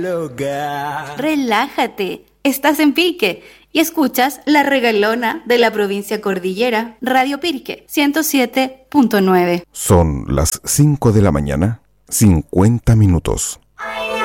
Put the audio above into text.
Relájate, estás en Pirque y escuchas La Regalona de la provincia cordillera, Radio Pirque 107.9. Son las 5 de la mañana, 50 minutos.